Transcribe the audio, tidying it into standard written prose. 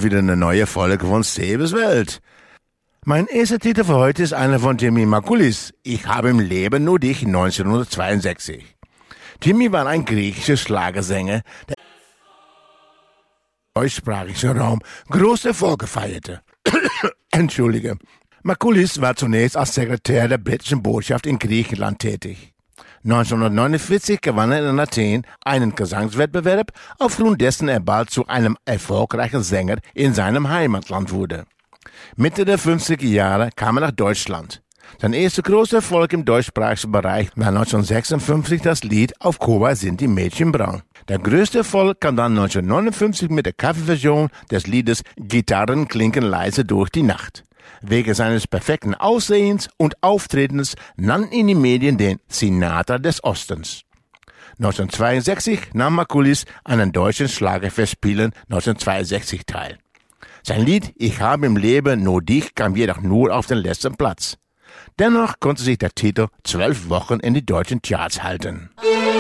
wieder eine neue Folge von Sebes Welt. Mein erster Titel für heute ist einer von Jimmy Margulis. Ich habe im Leben nur dich, 1962. Jimmy war ein griechischer Schlagersänger, der im deutschsprachigen Raum große Erfolge feierte. Entschuldige. Margulis war zunächst als Sekretär der britischen Botschaft in Griechenland tätig. 1949 gewann er in Athen einen Gesangswettbewerb, aufgrund dessen er bald zu einem erfolgreichen Sänger in seinem Heimatland wurde. Mitte der 50er Jahre kam er nach Deutschland. Sein erster großer Erfolg im deutschsprachigen Bereich war 1956 das Lied Auf Kuba sind die Mädchen braun. Der größte Erfolg kam dann 1959 mit der Coverversion des Liedes Gitarren klingen leise durch die Nacht. Wegen seines perfekten Aussehens und Auftretens nannten ihn die Medien den Sinatra des Ostens. 1962 nahm Margulis an den deutschen Schlagerfestspielen 1962 teil. Sein Lied Ich habe im Leben nur dich kam jedoch nur auf den letzten Platz. Dennoch konnte sich der Titel 12 Wochen in die deutschen Charts halten.